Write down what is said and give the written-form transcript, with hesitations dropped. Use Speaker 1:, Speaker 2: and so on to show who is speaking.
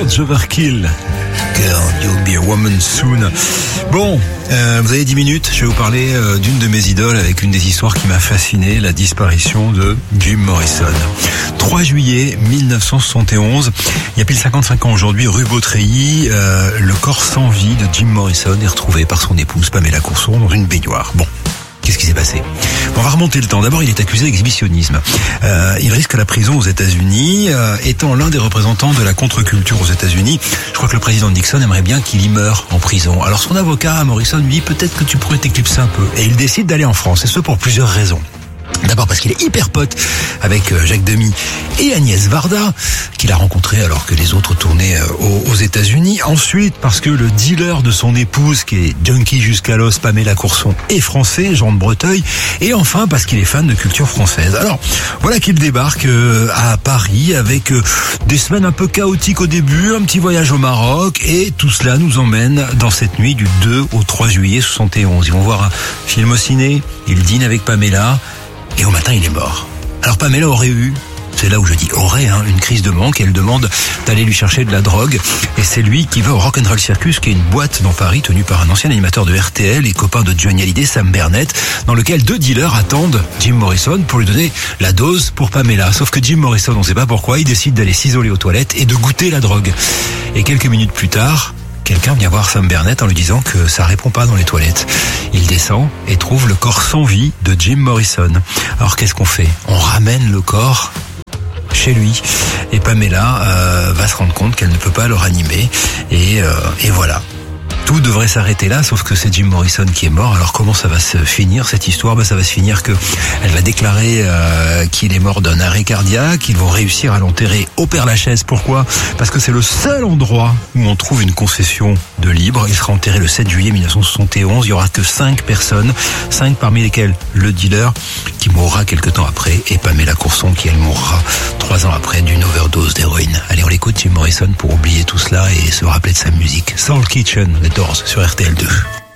Speaker 1: George Overkill. Girl, you'll be a woman soon. Bon, vous avez 10 minutes, je vais vous parler d'une de mes idoles avec une des histoires qui m'a fasciné, la disparition de Jim Morrison. 3 juillet 1971, il y a pile 55 ans aujourd'hui, rue Beautreilly, le corps sans vie de Jim Morrison est retrouvé par son épouse Pamela Courson dans une baignoire. Bon. Qu'est-ce qui s'est passé? On va remonter le temps. D'abord, il est accusé d'exhibitionnisme. Il risque la prison aux États-Unis, étant l'un des représentants de la contre-culture aux États-Unis. Je crois que le président Nixon aimerait bien qu'il y meure en prison. Alors son avocat, Morrison, lui dit peut-être que tu pourrais t'éclipser un peu. Et il décide d'aller en France, et ce pour plusieurs raisons. D'abord parce qu'il est hyper pote avec Jacques Demy et Agnès Varda, qu'il a rencontré alors que les autres tournaient aux États-Unis. Ensuite, parce que le dealer de son épouse, qui est junkie jusqu'à l'os, Pamela Courson, est français, Jean de Breteuil. Et enfin, parce qu'il est fan de culture française. Alors, voilà qu'il débarque à Paris avec des semaines un peu chaotiques au début, un petit voyage au Maroc, et tout cela nous emmène dans cette nuit du 2 au 3 juillet 71. Ils vont voir un film au ciné, ils dînent avec Pamela, et au matin, il est mort. Alors Pamela aurait eu, c'est là où je dis aurait, une crise de manque. Elle demande d'aller lui chercher de la drogue. Et c'est lui qui va au Rock'n'Roll Circus, qui est une boîte dans Paris tenue par un ancien animateur de RTL et copain de Johnny Hallyday, Sam Bernett, dans lequel 2 dealers attendent Jim Morrison pour lui donner la dose pour Pamela. Sauf que Jim Morrison, on ne sait pas pourquoi, il décide d'aller s'isoler aux toilettes et de goûter la drogue. Et quelques minutes plus tard, quelqu'un vient voir Sam Bernett en lui disant que ça répond pas dans les toilettes. Il descend et trouve le corps sans vie de Jim Morrison. Alors qu'est-ce qu'on fait? On ramène le corps chez lui. Et Pamela va se rendre compte qu'elle ne peut pas le ranimer. Et voilà. Tout devrait s'arrêter là, sauf que c'est Jim Morrison qui est mort. Alors comment ça va se finir cette histoire? Ça va se finir que elle va déclarer qu'il est mort d'un arrêt cardiaque. Ils vont réussir à l'enterrer au Père-Lachaise. Pourquoi? Parce que c'est le seul endroit où on trouve une concession de libre. Il sera enterré le 7 juillet 1971. Il y aura que 5 personnes, 5 parmi lesquelles le dealer qui mourra quelque temps après et Pamela Courson qui elle mourra 3 ans après d'une overdose d'héroïne. Allez, on l'écoute Jim Morrison pour oublier tout cela et se rappeler de sa musique. Soul Kitchen, les Doors sur RTL2.